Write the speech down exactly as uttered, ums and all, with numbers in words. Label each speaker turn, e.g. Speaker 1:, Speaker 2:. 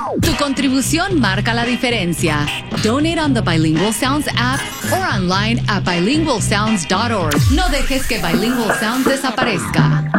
Speaker 1: Tu contribución marca la diferencia. Donate on the Bilingual Sounds app or online at bilingual sounds dot org. No dejes que Bilingual Sounds desaparezca.